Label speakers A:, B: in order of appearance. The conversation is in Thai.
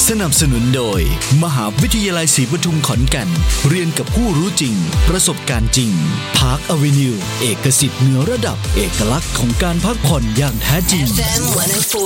A: สนับสนุนโดยมหาวิทยาลัยศรีปทุมขอนแก่นเรียนกับผู้รู้จริงประสบการณ์จริงพาร์คอเวนิวเอกสิทธิ์เหนือระดับเอกลักษณ์ของการพักผ่อนอย่างแท้จริง